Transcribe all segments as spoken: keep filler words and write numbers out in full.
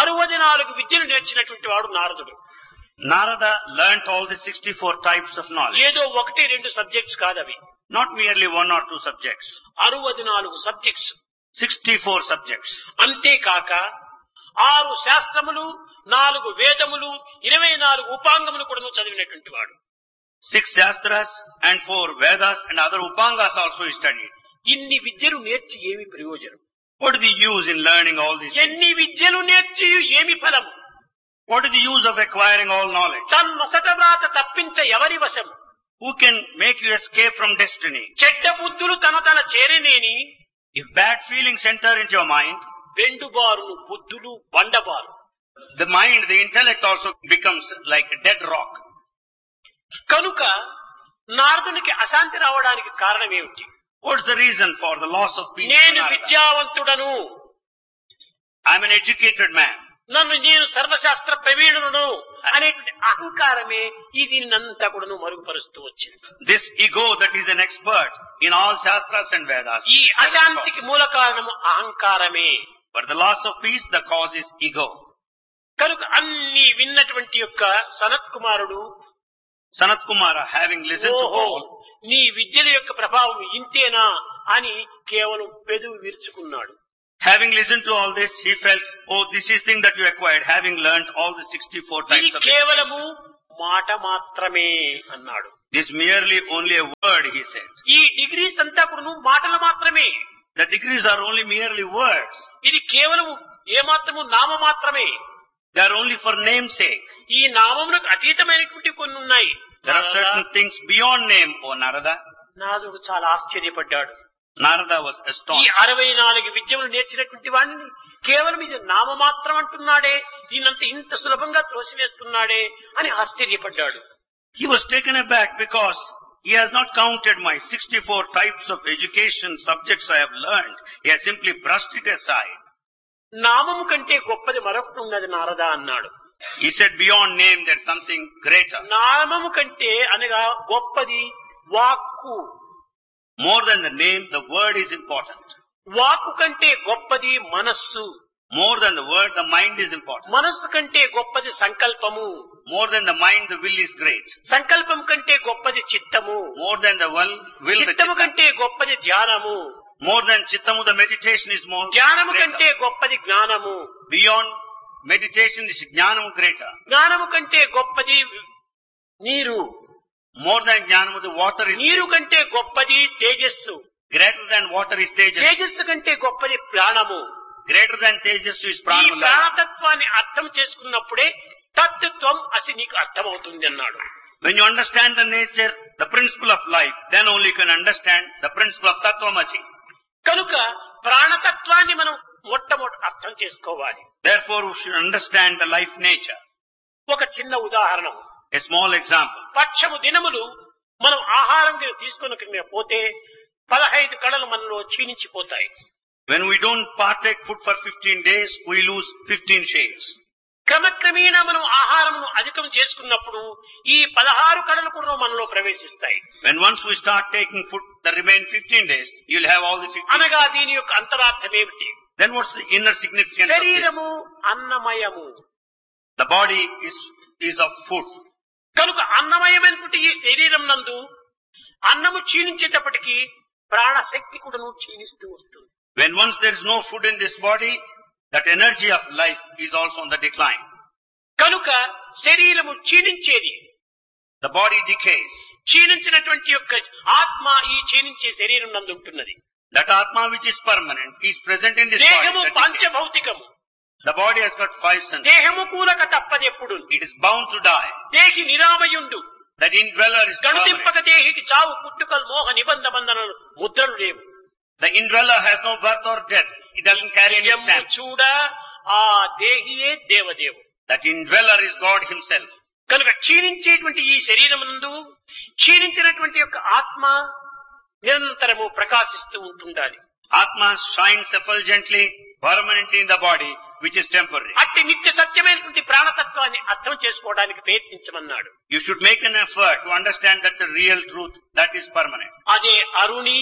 అరవై నాలుగు విద్యలు నేర్చినటువంటి వాడు నారదుడు. Narada learnt all the sixty-four types of knowledge. ఏదో ఒకటి రెండు subjects కాదవి, Not merely one or two subjects. అరవై నాలుగు సబ్జెక్ట్స్. sixty-four subjects. అంతేకాక ఆరు శాస్త్రములు, నాలుగు వేదములు, ఇరవై నాలుగు ఉపాంగములు కూడా చదివినటువంటి వాడు. Six Shastras and four Vedas and other Upangas also he studied. ఇన్ని విద్యలు నేర్చి ఏమి ప్రయోజనం? What is the use in learning all these things? ఎన్ని విద్యలు నేర్చి ఏమి ఫలము? What is the use of acquiring all knowledge? తన్మొసట వ్రాత తప్పించ ఎవరి వశము? Who can make you escape from destiny? చెడ్డ బుద్ధులు తన తన చేరినేని If bad feelings enter into your mind, వెండుబారును బుద్ధులు బండబారు. the mind, the intellect also becomes like a dead rock. కనుక నారదునికి అశాంతి రావడానికి కారణం ఏమిటి? What's the reason for the loss of peace? నేను to Narada? విద్యావంతుడను, I'm an educated man. నన్ను నేను సర్వశాస్త్ర ప్రవీణులను అనేటువంటి అహంకారమే ఈ దీనినంతా కూడా మరుగుపరుస్తూ వచ్చింది. This ego that is an expert in all Shastras and Vedas. ఈ అశాంతికి మూల కారణము అహంకారమే. For the loss of peace, the cause is ego. కనుక అన్ని విన్నటువంటి యొక్క సనత్ కుమారుడు, Sanat Kumara, having listened to ఓహో all, నీ విద్యల యొక్క ప్రభావం ఇంతేనా అని కేవలం పెదవి విరుచుకున్నాడు. having listened to all this, he felt, oh, this is thing that you acquired, having learnt all the sixty-four ఇది types of కేవలము మాట మాత్రమే అన్నాడు. This merely only a word, he said. ఈ డిగ్రీస్ అంతా కూడా మాటలు మాత్రమే. The degrees are only merely words. ఇది కేవలము ఏమాత్రము నామ మాత్రమే. They are only for namesake. ఈ నామమునకు అతీతమైనటువంటి కొన్ని ఉన్నాయి. There are certain things beyond name, O Narada. నారదుడు చాలా ఆశ్చర్యపడ్డాడు. Narada was ఈ astonished. అరవై నాలుగు విద్యలు నేర్చినటువంటి వాడిని కేవలం ఇది నామ మాత్రం అంటున్నాడే, దీనంత ఇంత సులభంగా త్రోసివేస్తున్నాడే అని ఆశ్చర్యపడ్డాడు. He was taken aback because he has not counted my sixty-four types of education subjects I have learned. He has simply brushed it aside. నామము కంటే గొప్పది మరొకటి ఉన్నది నారద అన్నాడు. He said beyond name there's something greater. నామము కంటే అనగా గొప్పది వాక్కు. More than the name, the word is important. వాక్కు కంటే గొప్పది మనస్సు. More than the word, the mind is important. మనస్సు కంటే గొప్పది సంకల్పము. More than the mind, the will is great. సంకల్పం కంటే గొప్పది చిత్తము. More than the will, will the చిత్తము chitta. కంటే గొప్పది ధ్యానము. More than chittamu, the meditation is more జ్ఞానము greater. కంటే గొప్పది జ్ఞానము. Beyond meditation is jnanamu greater. జ్ఞానము కంటే గొప్పది నీరు. More than jnanamu, the water is నీరు కంటే గొప్పది తేజస్సు. greater than water is tejas. తేజస్సు కంటే గొప్పది ప్రాణము. Greater than tejas is ఈ prana life. ప్రాణతత్వాన్ని అర్థం చేసుకున్నప్పుడే తత్వం అసి నీకు అర్థమవుతుంది అన్నాడు. When you understand the nature, the principle of life, then only you can understand the principle of Tattvamasi. కనుక ప్రాణతత్వాన్ని మనం మొట్టమొదటి అర్థం చేసుకోవాలి. Therefore, we should understand the life nature. ఒక చిన్న ఉదాహరణ, A small example. పక్షము దినములు మనం ఆహారం కింద తీసుకుని పోతే పదహైదు కళలు మనలో క్షీణించిపోతాయి. When we don't partake food for fifteen days, we lose fifteen shades. క్రమక్రమేణా మనం ఆహారమును అధికం చేసుకున్నప్పుడు ఈ పదహారు కళలు కూడా మనలో ప్రవేశిస్తాయి. When once we start taking food, the remaining fifteen days, you'll have all the fifteen. అనగా దీని యొక్క అంతరార్థం ఏమిటి? Then what's the inner significance of this? శరీరము అన్నమయము. The body is, is of food. కనుక అన్నమయమైనటువంటి ఈ శరీరం నందు అన్నము క్షీణించేటప్పటికీ ప్రాణశక్తి కూడాను క్షీణిస్తూ వస్తుంది. When once there is no food in this body, that energy of life is also on the decline. కనుక శరీరము క్షీణించేది. The body decays. క్షీణించినటువంటి యొక్క ఆత్మ ఈ క్షీణించే శరీరం నందు ఉంటున్నది. That Atma which is permanent is present in this body. దేహము that decays. పంచభౌతికము. The body has got five senses. దేహము కూలక తప్పదెప్పుడు. It is bound to die. దేహి నిరామయుండు. That indweller is గణుతింపక permanent. దేహికి చావు పుట్టుకలు మోహ నిబంధ బంధనలు ముద్రలు లేవు. The indweller has no birth or death. It doesn't carry any నిజము stamp. చూడ ఆ దేహియే దేవదేవు. That indweller is God himself. కనుక క్షీణించేటువంటి ఈ శరీరం నందు క్షీణించినటువంటి యొక్క ఆత్మ నిరంతరము ప్రకాశిస్తూ ఉంటుండాలి. Atma shines effulgently, permanently in the body, which is temporary. అట్టి నిత్య సత్యమైనటువంటి ప్రాణతత్వాన్ని అర్థం చేసుకోవడానికి ప్రయత్నించమన్నాడు. You should make an effort to understand that the real truth, that is permanent. అదే అరుణి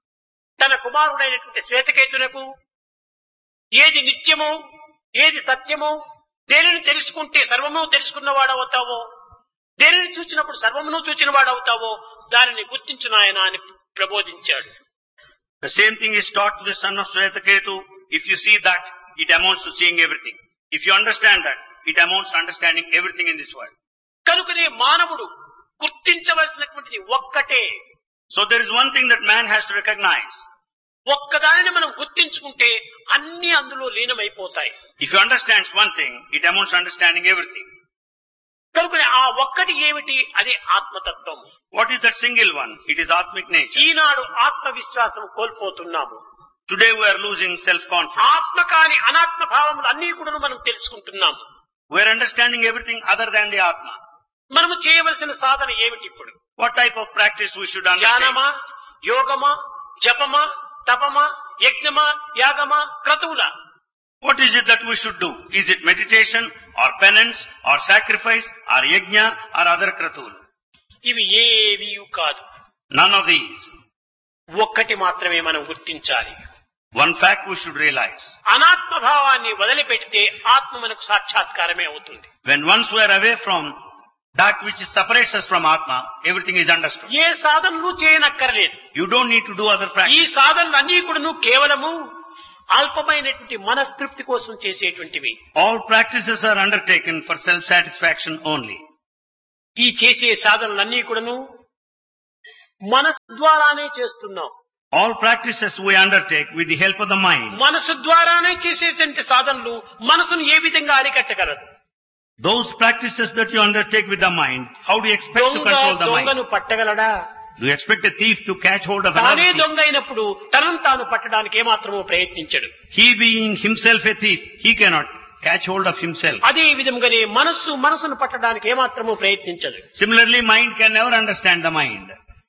తన కుమారుడైనటువంటి శ్వేతకేతునకు ఏది నిత్యమో ఏది సత్యమో దేనిని తెలుసుకుంటే సర్వము తెలుసుకున్న వాడవుతావో, దేనిని చూచినప్పుడు సర్వమును చూచిన వాడవుతావో దానిని గుర్తించు నాయన అని ప్రబోధించాడు. The same thing is taught to the son of Shwetaketu. If you see that, it amounts to seeing everything. If you understand that, it amounts to understanding everything in this world. కనుకనే మానవుడు గుర్తించవలసినటువంటిది ఒక్కటే. So there is one thing that man has to recognize. ఒక్కదానిని మనం గుర్తించుకుంటే అన్ని అందులో లీనమైపోతాయి. If you understand one thing, it amounts to understanding everything. కనుకనే ఆ ఒక్కటి ఏమిటి? అదే ఆత్మతత్వం. What is that single one? It is Atmic nature. ఈనాడు ఆత్మవిశ్వాసం కోల్పోతున్నాము. Today we are losing self-confidence. ఆత్మ కాని అనాత్మ భావములు అన్ని కూడా మనం తెలుసుకుంటున్నాము. We are understanding everything other than the Atma. మనము చేయవలసిన సాధన ఏమిటి ఇప్పుడు? What type of practice we should undertake? ధ్యానమా, యోగమా, జపమా, తపమా, యజ్ఞమా, యాగమా, క్రతువులా? What is it that we should do? Is it meditation or penance or sacrifice or yajna or other kratul? ఇవి ఏవి కాదు. None of these. ఒక్కటి మాత్రమే మనం గుర్తించాలి. One fact we should realize. అనాత్మ భావాన్ని వదిలిపెడితే ఆత్మ మనకు సాక్షాత్కారమే అవుతుంది. When once we are away from that which separates us from Atma, everything is understood. ఏ సాధనలు చేయనక్కర్లేదు. You don't need to do other ఈ practice. సాధనలు అన్ని కూడా కేవలము అల్పమైనటువంటి మనస్తృప్తి కోసం చేసేటువంటివి. All practices are undertaken for self-satisfaction only. ఈ చేసే సాధనలన్నీ కూడాను మనసు ద్వారానే చేస్తున్నాం. All practices we undertake with the help of the mind. మనసు ద్వారానే చేసేటువంటి సాధనలు మనసును ఏ విధంగా అరికట్టగలదు? Those practices that you undertake with the mind, how do you expect to దొంగ control the mind? దొంగను పట్టగలడా? Do you expect a thief to catch hold of తానే another thief? దొంగ అయినప్పుడు తనను తాను పట్టడానికి ఏమాత్రమూ ప్రయత్నించడు. He being himself a thief, he cannot catch hold of himself. అదే విధంగానే మనస్సు మనసును పట్టడానికి ఏమాత్రమూ ప్రయత్నించదు. Similarly, mind can never understand the mind.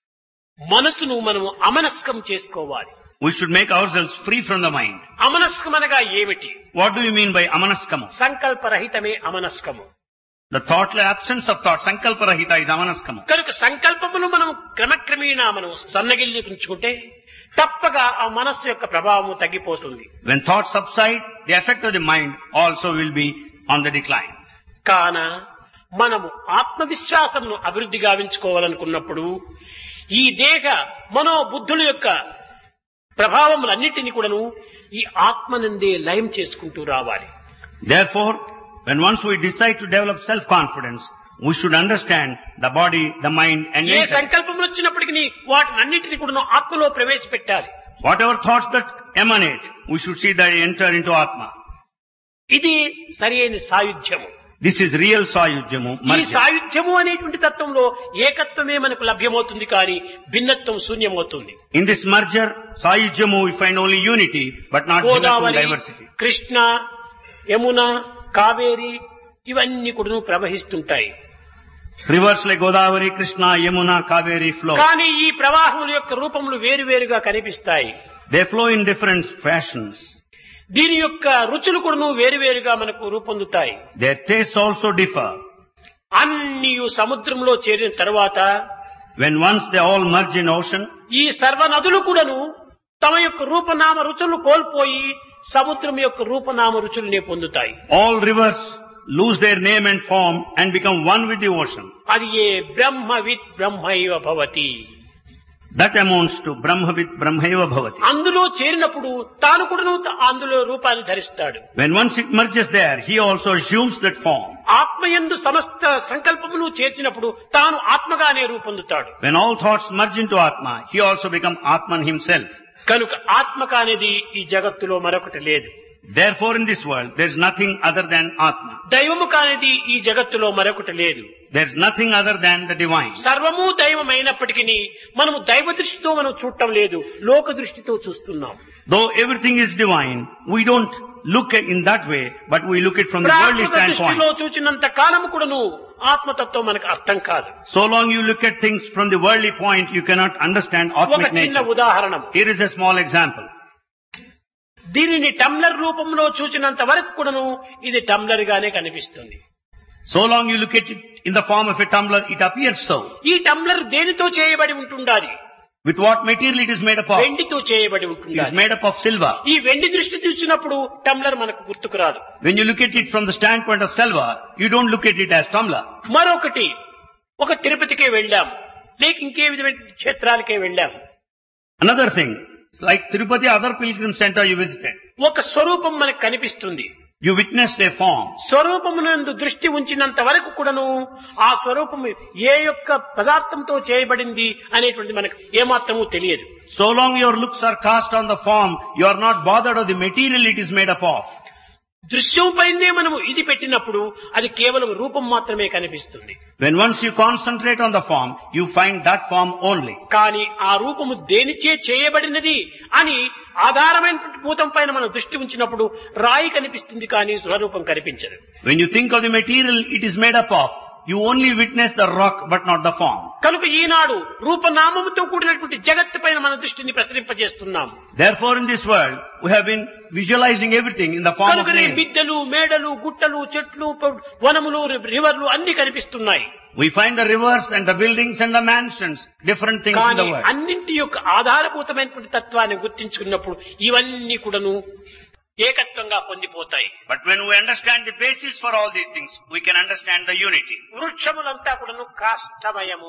మనసును మనము అమనస్కం చేసుకోవాలి. We should make ourselves free from the mind. అమనస్కం అనగా ఏమిటి? What do you mean by amanaskamu? సంకల్పరహితమే అమనస్కము. The thought, absence of thought, sankalparahita is amanaskamu. కనుక సంకల్పమును మనం క్రమక్రమేణా మనం సన్నగిల్లించుకుంటే తప్పగా ఆ మనస్సు యొక్క ప్రభావము తగ్గిపోతుంది. When thoughts subside, the effect of the mind also will be on the decline. కాన మనము ఆత్మవిశ్వాసమును అభివృద్ధి గావించుకోవాలనుకున్నప్పుడు ఈ దేహ మనోబుద్ధుల యొక్క ప్రభావములన్నిటినీ కూడాను ఈ ఆత్మనందే లయం చేసుకుంటూ రావాలి. Therefore, when once we decide to develop self-confidence, we should understand the body, the mind and A intellect. సంకల్పములు వచ్చినప్పటికీ వాటినన్నిటినీ కూడాను ఆత్మలో ప్రవేశపెట్టాలి. Whatever thoughts that emanate, we should see that they enter into Atma. ఇది సరైన సాయుధ్యము. This is real Sayujyamu. ఈ merger. సాయుధ్యము అనేటువంటి తత్వంలో ఏకత్వమే మనకు లభ్యమవుతుంది కానీ భిన్నత్వం శూన్యమవుతుంది. In this merger, Sayujyamu, we find only unity, but not Godavari, diversity. Krishna, Yamuna, Kaveri ఇవన్నీ కూడా ప్రవహిస్తుంటాయి. Rivers like Godavari, Krishna, Yamuna, Kaveri flow. కానీ ఈ ప్రవాహముల యొక్క రూపములు వేరువేరుగా కనిపిస్తాయి. They flow in different fashions. దీని యొక్క రుచులు కూడా వేరువేరుగా మనకు రూపొందుతాయి. Their tastes also differ. అన్ని సముద్రంలో చేరిన తర్వాత When once they all merge in ocean, ఈ సర్వ నదులు కూడాను తమ యొక్క రూపనామ రుచులు కోల్పోయి సముద్రం యొక్క రూపనామ రుచులనే పొందుతాయి. all rivers lose their name and form and become one with the ocean. అది ఏ బ్రహ్మవిత్ బ్రహ్మైవ భవతి. That amounts to Brahmavid Brahmaiva Bhavati. అందులో చేరినప్పుడు తాను కూడాను అందులో రూపాన్ని ధరిస్తాడు. When once it merges there, he also assumes that form. ఆత్మయందు సమస్త సంకల్పములు చేర్చినప్పుడు తాను ఆత్మగానే రూపొందుతాడు. When all thoughts merge into Atma, he also becomes Atman himself. కనుక ఆత్మ కానిది ఈ జగత్తులో మరొకటి లేదు. Therefore in this world, there is nothing other than Atma. దైవము కానిది ఈ జగత్తులో మరొకటి లేదు. There is nothing other than the divine. సర్వము దైవమైనప్పటికీ మనము దైవ దృష్టితో మనం చూడటం లేదు, లోక దృష్టితో చూస్తున్నాం. Though everything is divine, we don't look at in that way, but we look at from the worldly ప్రాకృత దృష్టిలో standpoint. చూచినంత కాలము కూడాను ఆత్మతత్వం మనకు అర్థం కాదు. So long you look at things from the worldly point, you cannot understand ఒక Atmic చిన్న nature. ఉదాహరణ, Here is a small example. దీనిని టంబ్లర్ రూపంలో చూచినంత వరకు కూడాను ఇది టంబ్లర్ గానే కనిపిస్తుంది. So long you look at it in the form of a tumbler, it appears so. ఈ టంబ్లర్ దేనితో చేయబడి ఉంటుండాలి? With what material it is made up of? వెండితో చేయబడి It is ఉంటుంది. made up of silver. ఈ వెండి దృష్టి చూసినప్పుడు టంబ్లర్ మనకు గుర్తుకు రాదు. When you look at it from the standpoint of silver, you don't look at it as tumbler. మరొకటి, ఒక తిరుపతికే వెళ్ళాం, లేక ఇంకే విధమైన క్షేత్రాలకే వెళ్ళాం. Another thing, it's like Tirupati, other pilgrim center you visited. ఒక స్వరూపం మనకు కనిపిస్తుంది. You witnessed a form. స్వరూపమునందు దృష్టి ఉంచినంత వరకు కూడాను ఆ స్వరూపము ఏ యొక్క పదార్థంతో చేయబడింది అనేటువంటి మనకు ఏమాత్రము తెలియదు. So long your looks are cast on the form, you are not bothered of the material it is made up of. దృశ్యం పైనే మనము ఇది పెట్టినప్పుడు అది కేవలం రూపం మాత్రమే కనిపిస్తుంది. When once you concentrate on the form, you find that form only. కానీ ఆ రూపము దేనిచే చేయబడినది అని ఆధారమైనటువంటి భూతం పైన మనం దృష్టి ఉంచినప్పుడు రాయి కనిపిస్తుంది, కానీ స్వరూపం కనిపించదు. When you think of the material it is made up of, you only witness the rock but not the form. కనుక ఈనాడు రూపనామముతో కూడినటువంటి జగత్తు పైన మన దృష్టిని ప్రసరింపజేస్తున్నాం. Therefore in this world, we have been visualizing everything in the form of కనుకనే name. బిద్దలు, మేడలు, గుట్టలు, చెట్లు, వనములు, రివర్లు అన్ని కనిపిస్తున్నాయి. We find the rivers and the buildings and the mansions, different things in కానీ the world. అన్నింటి యొక్క ఆధారభూతమైనటువంటి తత్వాన్ని గుర్తించుకున్నప్పుడు ఇవన్నీ కూడాను ఏకత్వంగా పొందిపోతాయి. But when we understand the basis for all these things, we can understand the unity. వృక్షములంతా కూడాను కాష్టమయము.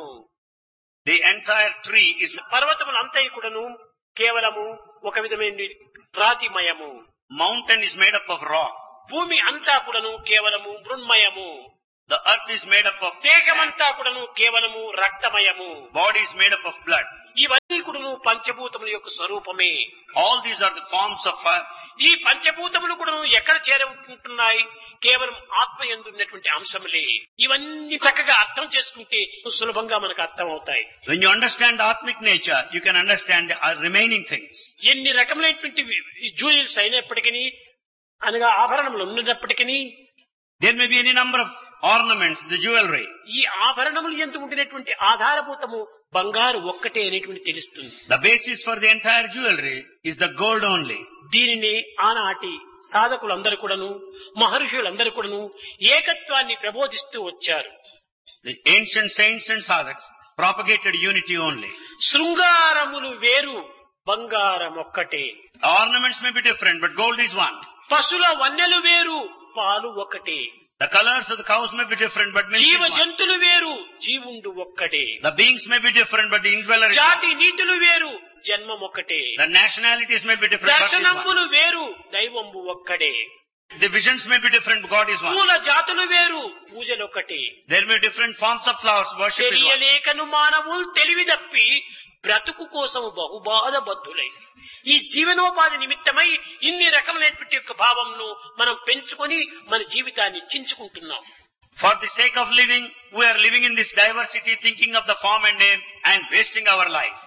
The entire tree is, పర్వతములంతా కూడాను కేవలము ఒక విధమైన రాతిమయము. mountain is made up of rock. భూమి అంతా కూడాను కేవలము మృన్మయము. The earth is made up of, దేహమంతా కూడాను కేవలము రక్తమయము. body is made up of blood. ఇవన్నీ కూడాను పంచభూతముల యొక్క స్వరూపమే. All these are the forms of fire. ఈ పంచభూతములు కూడా ఎక్కడ చేరుకుంటున్నాయి? కేవలం ఆత్మ యందు ఉన్నటువంటి అంశములే. ఇవన్నీ చక్కగా అర్థం చేసుకుంటే సులభంగా మనకు అర్థం అవుతాయి. When you understand Atmic nature, you can understand the remaining things. ఎన్ని రకములైనటువంటి జ్యువెల్స్ అయినప్పటికీ, అనగా ఆభరణములు ఉన్నప్పటికీ, There may be any number of ornaments, the jewelry. ఈ ఆభరణములు ఎందుకు ఉండినటువంటి ఆధారభూతము బంగారు ఒక్కటే అనేటువంటి తెలుస్తుంది. The basis for the entire jewelry is the gold only. దీనిని ఆనాటి సాధకులందరూ కూడాను, మహర్షులందరూ కూడాను ఏకత్వాన్ని ప్రబోధిస్తూ వచ్చారు. The ancient saints and sadhaks propagated unity only. శృంగారములు వేరు, బంగారం ఒక్కటే. The ornaments may be different, but gold is one. పశుల వన్నెలు వేరు, పాలు ఒక్కటే. The colors of the cows may be different, but milk జీవ is one. జంతులు వేరు, జీవుండు ఒక్కటే. The beings may be different, but the indweller is one. జాతి నీతులు వేరు, జన్మం ఒక్కటే. The nationalities may be different, but is one. దర్శనంబులు వేరు, దైవంబు ఒక్కడే. The visions may be different, but God is one. పూల జాతులు వేరు, పూజలొక్కటే. There may be different forms of flowers, worship is one. తెలియలేకను మానవులు తెలివి తప్పి బ్రతుకు కోసం బహుబాధ బద్ధులై ఈ జీవనోపాధి నిమిత్తమై ఇన్ని రకములైనటువంటి యొక్క భావంను మనం పెంచుకొని మన జీవితాన్ని చించుకుంటున్నాం. For the sake of living, we are living in this diversity, thinking of the form and name and wasting our life.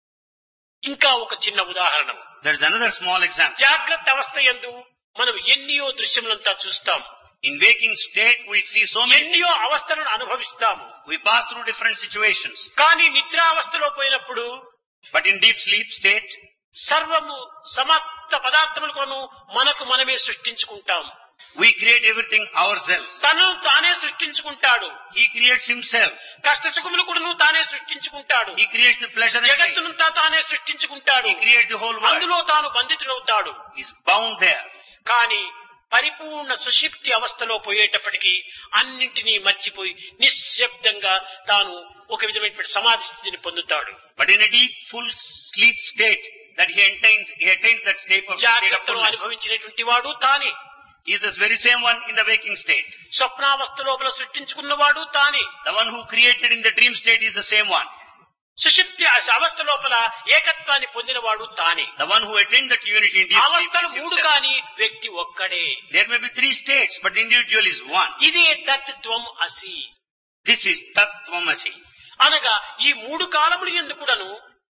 ఇంకా ఒక చిన్న ఉదాహరణ. There is another small example. జాగ్రత్త అవస్థ యందు మనం ఎన్నో దృశ్యములంతా చూస్తాం. In waking state, we see so many things. ఎన్నో అవస్థలను అనుభవిస్తాము. We pass through different situations. కానీ నిద్రావస్థలో పోయినప్పుడు, But in deep sleep state, సర్వము సమస్త పదార్థములను మనకు మనమే సృష్టించుకుంటాం. we create everything ourselves. తను తానే సృష్టించుకుంటాడు. He creates himself. కష్ట సుఖములు కూడా తానే సృష్టించుకుంటాడు. He creates the pleasure and pain. జగత్తునంతా తానే సృష్టించుకుంటాడు. He creates the whole world. అందులో తాను బంధితుడవుతాడు. He is bound there. కానీ పరిపూర్ణ సుషిప్తి అవస్థలో పోయేటప్పటికీ అన్నింటినీ మర్చిపోయి నిశ్శబ్దంగా తాను ఒక విధమైనటువంటి సమాధి స్థితిని పొందుతాడు. But in a deep, full sleep state, that he attains, he attains that state of, state of జాగ్రత్తలో fullness. అనుభవించినటువంటి వాడు తానే. He is this very same one in the waking state. స్వప్నావస్థ లోపల సృష్టించుకున్నవాడు తానే. The one who created in the dream state is the same one. సుషిప్తి అవస్థ లోపల ఏకత్వాన్ని పొందినవాడు తానే. The one who attained that unity in deep sleep అవస్థలు is మూడు himself. కానీ వ్యక్తి ఒక్కడే. There may be three states, but the individual is one. ఇదే తత్వం అసి. This is Tattvamasi. అనగా ఈ మూడు కాలములు ఎందుకుడను,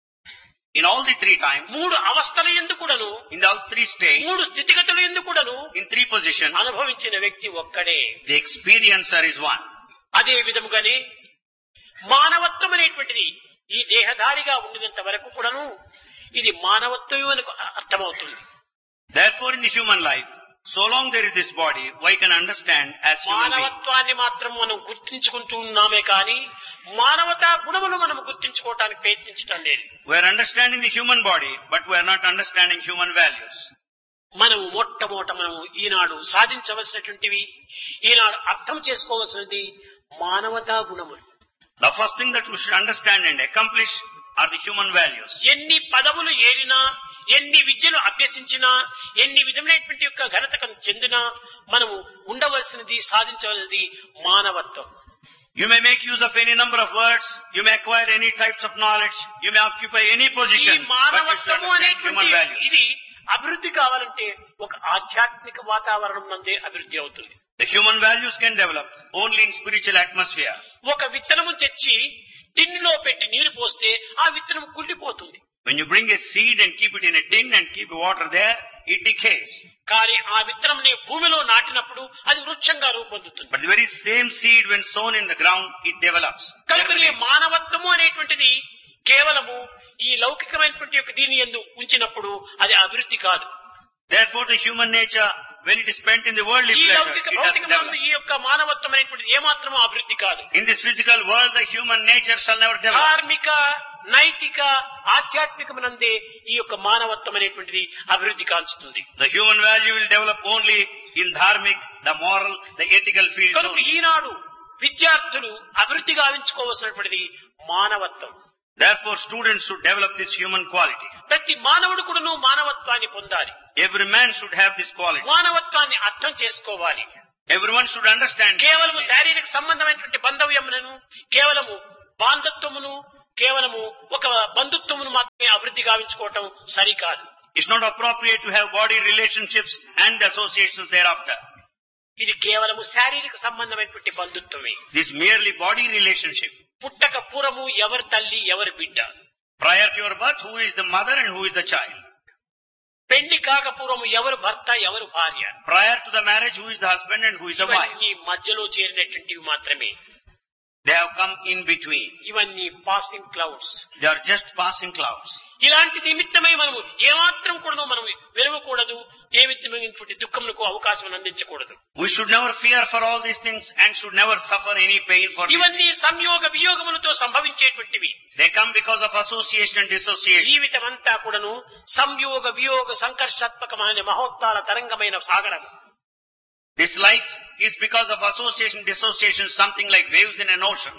In all the three times, మూడు అవస్థల ఎందుకుడను, in the all three states, మూడు స్థితిగతులు ఎందుకుడను in three positions, అనుభవించిన వ్యక్తి ఒక్కడే. the experiencer is one. అదే విధముగానే మానవత్వం అనేటువంటిది ఈ దేహధారిగా ఉండినంత వరకు కూడాను ఇది మానవత్వం అని అర్థమవుతుంది. Therefore, in the human life, So long there is this body, we can understand as human beings. మానవత్వాన్ని మాత్రం మనం గుర్తించుకుంటూ ఉన్నామే కానీ మానవతా గుణములు మనం గుర్తించుకోవటానికి ప్రయత్నించటం లేదు. We are understanding the human body, but we are not understanding human values. మనం మొట్టమొదట మనం ఈనాడు సాధించవలసినటువంటివి, ఈనాడు అర్థం చేసుకోవలసినది మానవతా గుణములు. The first thing that we should understand and accomplish are the human values. ఎన్ని పదవులు ఏలినా, ఎన్ని విద్యలు అభ్యసించినా, ఎన్ని విధమైనటువంటి యొక్క ఘనతకు చెందినా మనము ఉండవలసినది, సాధించవలసినది మానవత్వం. You may make use of any number of words, you may acquire any types of knowledge, you may occupy any ఈ position, but you should మానవత్వము understand అనేటువంటి human values. ఇది అభివృద్ధి కావాలంటే ఒక ఆధ్యాత్మిక వాతావరణం నందే అభివృద్ధి అవుతుంది. The human values can develop only in spiritual atmosphere. ఒక విత్తనము తెచ్చి టిన్నులో పెట్టి నీరు పోస్తే ఆ విత్తనం కుళ్ళిపోతుంది. When you bring a seed and keep it in a tin and keep water there, it decays. కానీ ఆ విత్తనంని భూమిలో నాటినప్పుడు అది వృక్షంగా రూపొందుతుంది. But the very same seed when sown in the ground, it develops. కనుక మానవత్వము అనేటువంటిది కేవలము ఈ లౌకికమైనటువంటి యొక్క దీని యందు ఉంచినప్పుడు అది అభివృద్ధి కాదు. Therefore the human nature, when it is spent in the worldly ఈ pleasure, లౌకిక it భౌతిక doesn't develop. ఈ యొక్క మానవత్వం అనేటువంటిది ఏమాత్రమూ అభివృద్ధి కాదు. In this physical world, the human nature shall never develop. ధార్మిక, నైతిక, ఆధ్యాత్మికమునందే ఈ యొక్క మానవత్వం అనేటువంటిది అభివృద్ధి కాంచుతుంది. The human value will develop only in dharmic, the moral, the ethical fields. కనుక ఈనాడు విద్యార్థులు అభివృద్ధి గావించుకోవాల్సినటువంటిది మానవత్వం. Therefore students should develop this human quality. ప్రతి మానవుడు కూడాను మానవత్వాన్ని పొందాలి. Every man should have this quality. మానవత్వాన్ని అర్థం చేసుకోవాలి. Everyone should understand. కేవలము శారీరక సంబంధమైనటువంటి బంధవ్యములను, కేవలము బాంధత్వమును, కేవలము ఒక బంధుత్వమును మాత్రమే అభివృద్ధి గావించుకోవటం సరికాదు. It's not appropriate to have body relationships and associations thereafter. ఇది కేవలము శారీరక సంబంధమైనటువంటి బంధుత్వమే. This merely body relationship. పుట్టక పూర్వము ఎవరి తల్లి ఎవరి బిడ్డ, Prior to your birth, who is the mother and who is the child? పెళ్లి కాక పూర్వము ఎవరు భర్త ఎవరు భార్య, Prior to the marriage, who is the husband and who is the wife? ఇవన్నీ మధ్యలో చేరినటువంటివి మాత్రమే. They have come in between. ఇవన్నీ passing clouds. They are just passing clouds. ఇలాంటి నిమిత్తమై మనము ఏమాత్రం కూడా మనం వెరవకూడదు, ఏ విధమైనటువంటి దుఃఖములకు అవకాశం అందించకూడదు. We should never fear for all these things and should never suffer any pain for these ఇవన్నీ things. సంయోగ వియోగములతో సంభవించేటువంటివి. They come because of association and dissociation. జీవితం అంతా కూడాను సంయోగ వియోగ సంకర్షాత్మకమైన మహోత్తాల తరంగమైన సాగరం. This life is because of association, dissociation, something like waves in an ocean.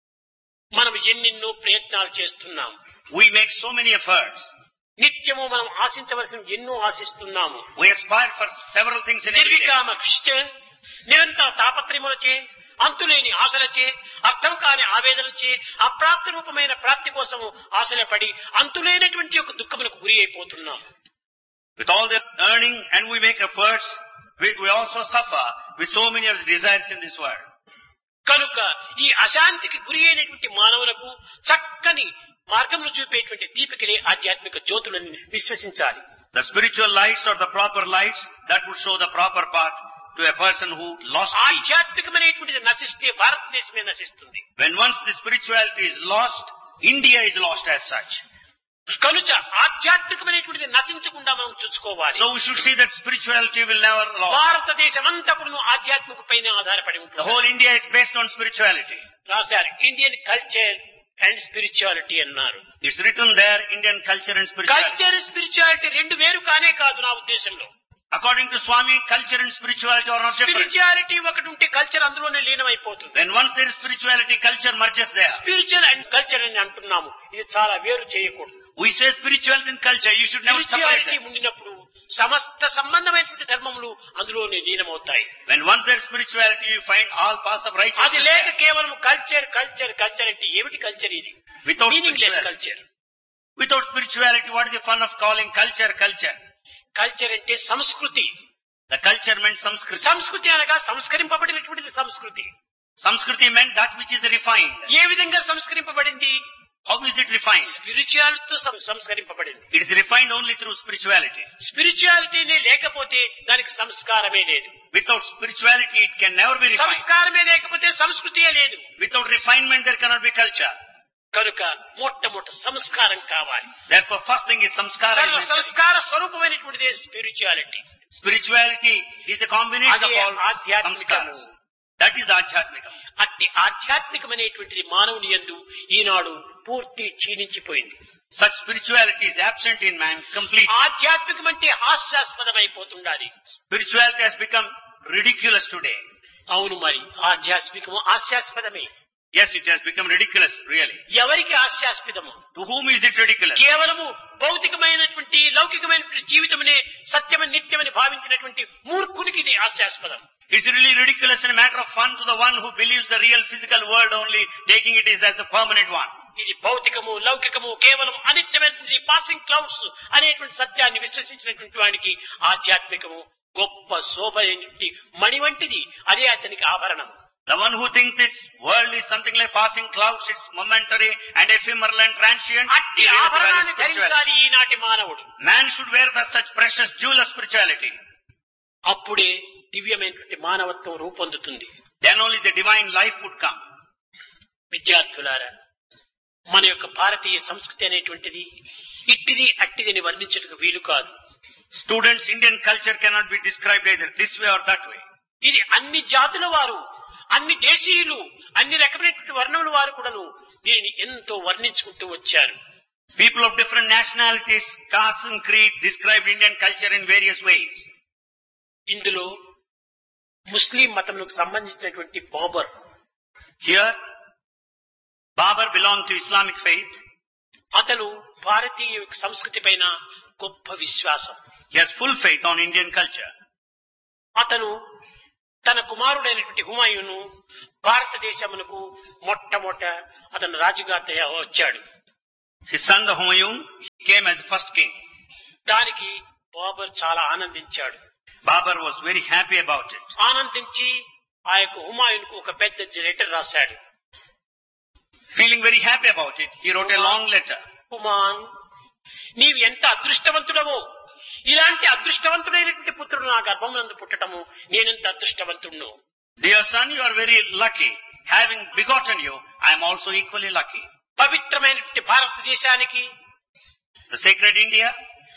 మనం ఎన్నెన్నో ప్రయత్నాలు చేస్తున్నాం. We make so many efforts. నిత్యము మనం ఆశించవలసిన ఎన్నో ఆశిస్తున్నాము. We aspire for several things in every day. నిర్వికామ కృషిచే, నిరంతర తాపత్రయములచే, అంతులేని ఆశలచే, అర్థం కాని ఆవేదనలచే, అప్రాప్త రూపమైన ప్రాప్తి కోసము ఆశలపడి అంతులేనటువంటి యొక్క దుఃఖములకు గురి అయిపోతున్నాం. With all the earning and we make efforts, we, we also suffer with so many of the desires in this world. కనుక ఈ అశాంతికి గురి అయినటువంటి మానవులకు చక్కని మార్గములు చూపేటువంటి దీపికలే ఆధ్యాత్మిక జ్యోతులను విశ్వసించాలి. The spiritual lights are the proper lights that would show the proper path to a person who lost peace. ఆధ్యాత్మికమైనటువంటిది నశిస్తే భారతదేశమే నశిస్తుంది. When once the spirituality is lost, India is lost as such. కనుక ఆధ్యాత్మికమైనటువంటిది నశించకుండా మనం చూసుకోవాలి. So we should see that spirituality will never lost. భారతదేశం అంతా కూడా ఆధ్యాత్మిక పైన ఆధారపడి The ఉంటుంది. whole India is based on spirituality. రాశారు ఇండియన్ కల్చర్ అండ్ స్పిరిచువాలిటీ అన్నారు. It's written there, Indian culture and spirituality. Culture spirituality రెండు వేరు కానే కాదు నా ఉద్దేశంలో. According to Swami, culture and spirituality are not different. Spirituality ఒకటి ఉంటే కల్చర్ అందులోనే లీనమైపోతుంది. When once there is spirituality, culture merges there. Spiritual and culture అని అంటున్నాము, ఇది చాలా వేరు చేయకూడదు. We say spirituality and culture, you should never separate spirituality them. ఉండినప్పుడు సమస్త సంబంధమైనటువంటి ధర్మములు అందులోనే లీనమవుతాయి. When once there is spirituality, you find all paths of అది righteousness లేక there. కేవలం కల్చర్ కల్చర్ కల్చర్ అంటే ఏమిటి కల్చర్? ఇది Without meaningless spirituality. Culture. Without spirituality, what is the fun of calling culture, culture? Culture అంటే సంస్కృతి. The culture meant Samskriti. సంస్కృతి అనగా సంస్కరింపబడినటువంటిది సంస్కృతి. Samskriti meant that which is refined. ఏ విధంగా సంస్కరింపబడింది? How is it refined? స్పిరిచువాలిటీతో సం- సంస్కరింపబడింది. It is refined only through spirituality. స్పిరిచువాలిటీనే లేకపోతే దానికి సంస్కారమే లేదు. Without spirituality, it can never be refined. సంస్కారమే లేకపోతే సంస్కృతియే లేదు. Without refinement, there cannot be culture. కనుక మొట్టమొదటి సంస్కారం కావాలి. Therefore, first thing is samskara. సర్వ is necessary. Sanskar స్వరూపమైనటువంటిదే spirituality. Spirituality is the combination అదే of all ఆధ్యాత్మికము. samskaras. That is Adhyatmikam. అట్టి ఆధ్యాత్మికమైనటువంటిది మానవుని యందు ఈనాడు పూర్తి క్షీణించిపోయింది. Such spirituality is absent in man completely. ఆధ్యాత్మికం అంటే హాస్యాస్పదమైపోతుండాలి. Spirituality has become ridiculous today. అవును, మరి ఆధ్యాత్మికము హాస్యాస్పదమే. Yes, it has become ridiculous, really. ఎవరికి హాస్యాస్పదము? To whom is it ridiculous? కేవలము భౌతికమైనటువంటి లౌకికమైనటువంటి జీవితమునే సత్యమని నిత్యమని భావించినటువంటి మూర్ఖునికి ఇది హాస్యాస్పదం. It's really ridiculous and a matter of fun to the one who believes the real physical world only, taking it as the permanent one. ఇది భౌతికము లౌకికము కేవలం అనిత్యమైనటువంటి passing clouds అనేటువంటి సత్యాన్ని విశ్వసించినటువంటి వాడికి ఆధ్యాత్మికము గొప్ప శోభైనటువంటి మణి వంటిది. అదే అతనికి ఆభరణం. The one who thinks this world is something like passing clouds, it's momentary and ephemeral and transient, అట్టి he really ఆభరణాన్ని values spirituality. ధరించాలి ఈనాటి మానవుడు. Man should wear the such precious jewel of spirituality. అప్పుడే దివ్యమైనటువంటి మానవత్వం రూపొందుతుంది. Then only the divine life would come. విద్యార్థులారా, మన యొక్క భారతీయ సంస్కృతి అనేటువంటిది ఇట్టిది అట్టిదని వర్ణించటకు వీలు కాదు. Students, Indian culture cannot be described either this way or that way. ఇది అన్ని జాతుల వారు, అన్ని దేశీయులు, అన్ని రకమైనటువంటి వర్ణముల వారు కూడాను దీనిని ఎంతో వర్ణించుకుంటూ వచ్చారు. People of different nationalities, castes and creed described Indian culture in various ways. ఇందులో ముస్లిం మతములకు సంబంధించినటువంటి Babur, Here, Babur belonged to Islamic faith. అతను భారతీయ సంస్కృతి పైన గొప్ప విశ్వాసం. He has full faith on Indian culture. అతను తన కుమారుడైనటువంటి హుమాయూను భారతదేశమునకు మొట్టమొదట అతను రాజుగా తయా- వచ్చాడు. His son, the Humayun, came as the first king. దానికి బాబర్ చాలా ఆనందించాడు. Babur was very happy about it. ఆనందించి ఆ యొక్క హుమాయూన్కు ఒక పెద్ద లెటర్ రాశాడు. Feeling very happy about it, he wrote a long letter. హుమాన్, నీవు ఎంత అదృష్టవంతుడవో, ఇలాంటి అదృష్టవంతుడైనటువంటి పుత్రుడు నా గర్భమునందు పుట్టటము నేనెంత అదృష్టవంతుడును. Dear son, you are very lucky. Having begotten you, I am also equally lucky. పవిత్రమైనటువంటి భారతదేశానికి, The sacred India,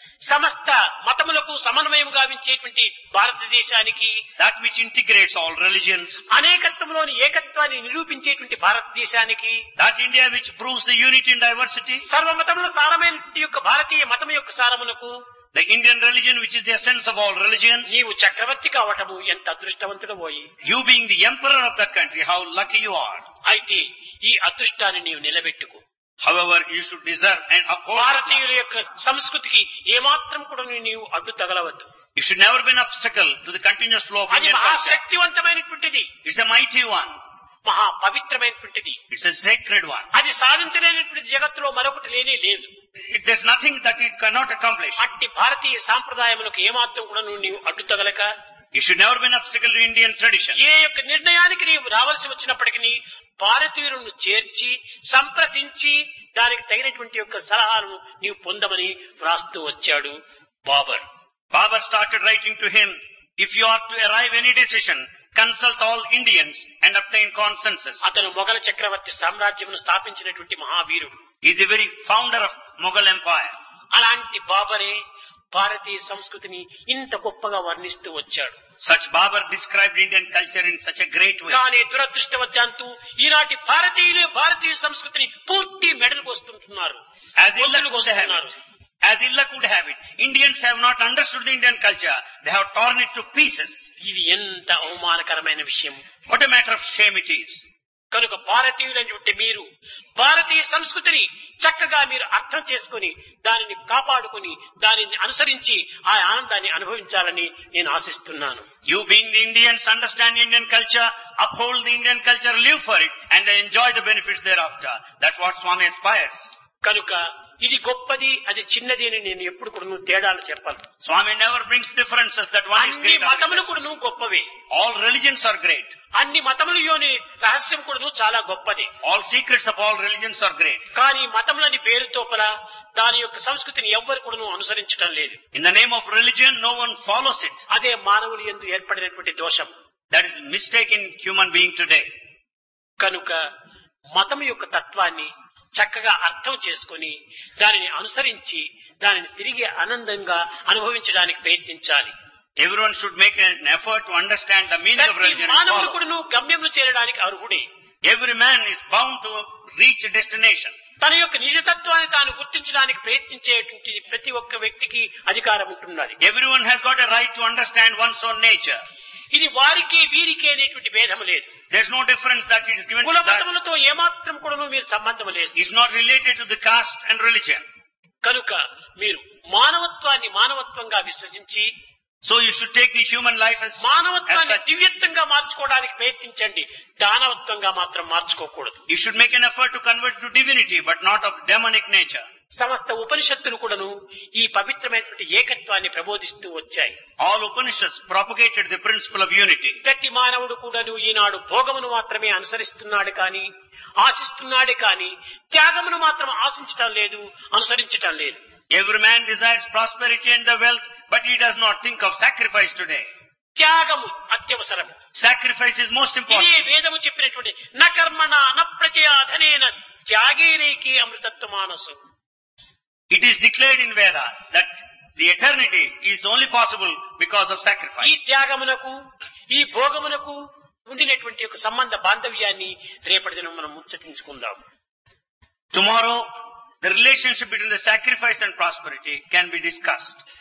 సమస్త మతములకు సమన్వయం గావించేటువంటి భారతదేశానికి, that which integrates all religions, అనేకత్వంలోని ఏకత్వాన్ని నిరూపించేటువంటి భారతదేశానికి, that India which proves the unity in diversity, సర్వమతముల సారమైనటువంటి యొక్క భారతీయ మతం యొక్క సారమునకు the Indian religion which is the essence of all religions, నీవు చక్రవర్తి కావటము ఎంత అదృష్టవంతుడవోయి. you being the emperor of that country, how lucky you are. అయితే ఈ అదృష్టాన్ని నీవు నిలబెట్టుకో. However, you should deserve and uphold Islam. భారతీయుల యొక్క సంస్కృతికి ఏమాత్రం కూడా నీవు అడ్డు తగలవద్దు. It should never be an obstacle to the continuous flow of అది Indian culture. మహాశక్తివంతమైనటువంటిది, It's a mighty one. మహా పవిత్రమైనటువంటిది. It's a sacred one. అది సాధించలేనటువంటి జగత్తులో మరొకటి లేనే లేదు. It, there's nothing that it cannot accomplish. అట్టి భారతీయ సాంప్రదాయములకు ఏమాత్రం కూడా నువ్వు నీవు అడ్డు తగలక, It should never be an obstacle to Indian tradition. ఏ యొక్క నిర్ణయానికి నీవు రావాల్సి వచ్చినప్పటికీ భారతీయులను చేర్చి సంప్రదించి దానికి తగినటువంటి యొక్క సలహాలను నీవు పొందమని వ్రాస్తూ వచ్చాడు Babur. Babur started writing to him, if you are to arrive any decision, consult all Indians and obtain consensus. అతను మొఘల చక్రవర్తి సామ్రాజ్యమును స్థాపించినటువంటి మహావీరుడు. He is the very founder of Mughal Empire. అలాంటి బాబరే భారతీయ సంస్కృతిని ఇంత గొప్పగా వర్ణిస్తూ వచ్చాడు. Such Babur described Indian culture in such a great way. కానీ దురదృష్టవశాత్తు ఈనాటి భారతీయులే భారతీయ సంస్కృతిని పూర్తి మెడలు పోస్తుంటున్నారు, As Illa గొంతులు could have కోస్తున్నారు. it. As Illa could have it. Indians have not understood the Indian culture. They have torn it to pieces. ఇది ఎంత అవమానకరమైన విషయం. What a matter of shame it is. కనుక భారతీయులైనటువంటి మీరు భారతీయ సంస్కృతిని చక్కగా మీరు అర్థం చేసుకుని దానిని కాపాడుకుని దానిని అనుసరించి ఆ ఆనందాన్ని అనుభవించాలని నేను ఆశిస్తున్నాను. You being the Indians, understand Indian culture, uphold the Indian culture, live for it, and then enjoy the benefits thereafter. That's what Swami aspires. కనుక ఇది గొప్పది అది చిన్నది అని నేను ఎప్పుడు కూడా నువ్వు తేడాలు చెప్పను. Swami never brings differences that one is అన్ని great. మతములు కూడా నువ్వు గొప్పవే. All religions are great. అన్ని మతములలోని రహస్యం కూడా నువ్వు చాలా గొప్పది. All secrets of all religions are great. కానీ మతములని పేరుతోపల దాని యొక్క సంస్కృతిని ఎవ్వరు కూడా నువ్వు అనుసరించడం లేదు. In the name of religion, no one follows it. అదే మానవులు యందు ఏర్పడినటువంటి దోషం. That is a mistake in human being today. కనుక మతం యొక్క తత్వాన్ని చక్కగా అర్థం చేసుకుని దానిని అనుసరించి దానిని తిరిగి ఆనందంగా అనుభవించడానికి ప్రయత్నించాలి. Everyone should make an effort to understand the meaning of ప్రతి religion and మానవుడు follow. కూడాను గమ్యమును చేరడానికి అర్హుడే. Every man is bound to reach a destination. తన యొక్క నిజతత్వాన్ని తాను గుర్తించడానికి ప్రయత్నించేటువంటి ప్రతి ఒక్క వ్యక్తికి అధికారం ఉంటున్నది. Everyone has got a right to understand one's own nature. ఇది వారికి వీరికి అనేటువంటి భేదము లేదు. There's no difference that it is given to కుల that. మతములతో ఏమాత్రం కూడాను మీరు సంబంధం లేదు. It's not related to the caste and religion. కనుక మీరు మానవత్వాన్ని మానవత్వంగా విశ్వసించి So you should take the human life as, as మానవత్వాన్ని such. దివ్యత్వంగా మార్చుకోవడానికి ప్రయత్నించండి. దానవత్వంగా మాత్రం మార్చుకోకూడదు. You should make an effort to convert to divinity, but not of demonic nature. సమస్త ఉపనిషత్తులు కూడాను ఈ పవిత్రమైనటువంటి ఏకత్వాన్ని ప్రబోధిస్తూ వచ్చాయి. All Upanishads propagated the principle of unity. ప్రతి మానవుడు కూడాను ఈనాడు భోగమును మాత్రమే అనుసరిస్తున్నాడు కానీ ఆశిస్తున్నాడే కానీ త్యాగమును మాత్రం ఆశించటం లేదు, అనుసరించటం లేదు. Every man desires prosperity and the wealth, but he does not think of sacrifice today. త్యాగము అత్యవసరము. Sacrifice is most ఇదే important. వేదము చెప్పినటువంటి న కర్మణ న ప్రజయా ధనేన త్యాగేనేకి అమృతత్వ మానసు. It is declared in Veda that the eternity is only possible because of ఈ sacrifice. త్యాగమునకు ఈ భోగమునకు ఉండినటువంటి ఒక సంబంధ బాంధవ్యాన్ని రేపటి దినం మనం ముచ్చటించుకుందాం. Tomorrow, the relationship between the sacrifice and prosperity can be discussed.